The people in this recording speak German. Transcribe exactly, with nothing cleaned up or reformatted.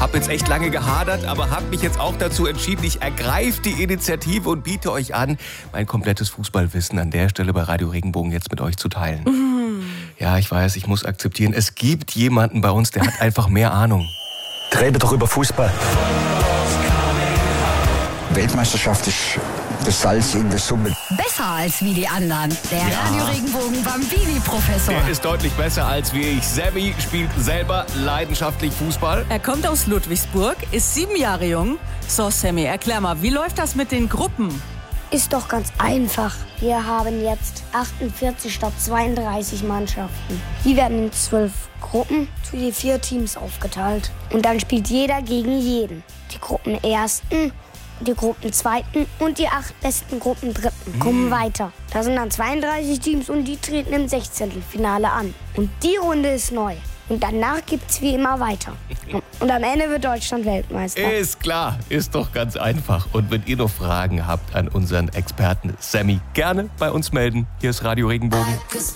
Hab jetzt echt lange gehadert, aber hab mich jetzt auch dazu entschieden, ich ergreife die Initiative und biete euch an, mein komplettes Fußballwissen an der Stelle bei Radio Regenbogen jetzt mit euch zu teilen. Mhm. Ja, ich weiß, ich muss akzeptieren, es gibt jemanden bei uns, der hat einfach mehr Ahnung. Rede doch über Fußball. Weltmeisterschaft ist das Salz in der Suppe. Besser als wie die anderen. Der Ja. Radio Regenbogen Bambini-Professor. Der ist deutlich besser als wie ich. Sammy spielt selber leidenschaftlich Fußball. Er kommt aus Ludwigsburg, ist sieben Jahre jung. So, Sammy, erklär mal, wie läuft das mit den Gruppen? Ist doch ganz einfach. Wir haben jetzt achtundvierzig statt zweiunddreißig Mannschaften. Die werden in zwölf Gruppen zu je vier Teams aufgeteilt. Und dann spielt jeder gegen jeden. Die Gruppenersten, die Gruppenzweiten und die acht besten Gruppendritten kommen weiter. Da sind dann zweiunddreißig Teams und die treten im Sechzehntelfinale an. Und die Runde ist neu. Und danach gibt's wie immer weiter. Und am Ende wird Deutschland Weltmeister. Ist klar, ist doch ganz einfach. Und wenn ihr noch Fragen habt an unseren Experten Sammy, gerne bei uns melden. Hier ist Radio Regenbogen.